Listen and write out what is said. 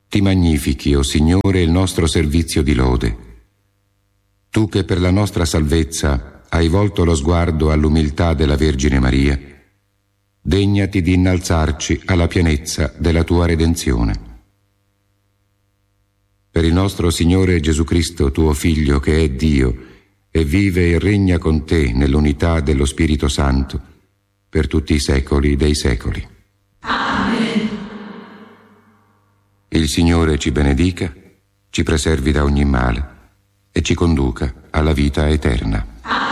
ti magnifichi, o Signore, il nostro servizio di lode. Tu che per la nostra salvezza hai volto lo sguardo all'umiltà della Vergine Maria, degnati di innalzarci alla pienezza della tua redenzione. Per il nostro Signore Gesù Cristo, tuo Figlio, che è Dio e vive e regna con te nell'unità dello Spirito Santo, per tutti i secoli dei secoli. Amen. Il Signore ci benedica, ci preservi da ogni male e ci conduca alla vita eterna. Amen.